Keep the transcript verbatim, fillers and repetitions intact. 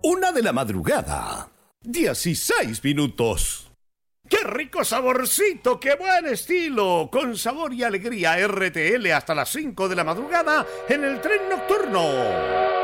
Una de la madrugada. dieciséis minutos. ¡Qué rico saborcito! ¡Qué buen estilo! Con sabor y alegría R T L hasta las cinco de la madrugada en el tren nocturno.